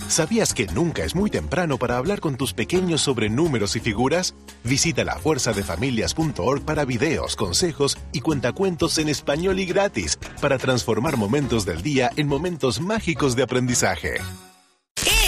¿Sabías que nunca es muy temprano para hablar con tus pequeños sobre números y figuras? Visita lafuerzadefamilias.org para videos, consejos y cuentacuentos en español y gratis para transformar momentos del día en momentos mágicos de aprendizaje.